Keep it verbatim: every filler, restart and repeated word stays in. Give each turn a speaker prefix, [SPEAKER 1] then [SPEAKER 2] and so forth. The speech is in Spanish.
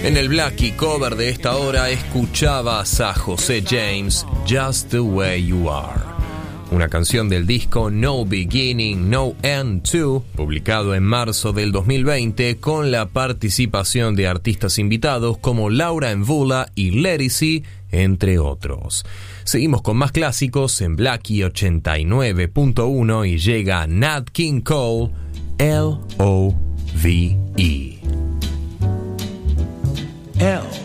[SPEAKER 1] En el Blackie cover de esta hora escuchabas a José James, Just the Way You Are, una canción del disco No Beginning, No End dos, publicado en marzo del dos mil veinte, con la participación de artistas invitados como Laura Mvula y Ledisi, entre otros. Seguimos con más clásicos en Blackie ochenta y nueve punto uno y llega Nat King Cole, L O V E.
[SPEAKER 2] L